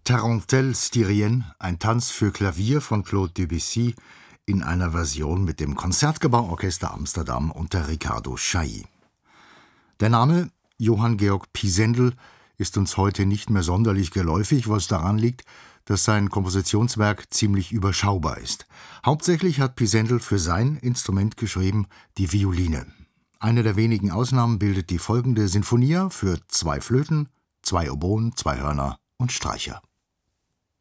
Tarentelle Styrienne, ein Tanz für Klavier von Claude Debussy in einer Version mit dem Concertgebouw-Orchester Amsterdam unter Riccardo Chailly. Der Name Johann Georg Pisendel ist uns heute nicht mehr sonderlich geläufig, was daran liegt, dass sein Kompositionswerk ziemlich überschaubar ist. Hauptsächlich hat Pisendel für sein Instrument geschrieben, die Violine. Eine der wenigen Ausnahmen bildet die folgende Sinfonia für 2 Flöten, 2 Oboen, 2 Hörner und Streicher.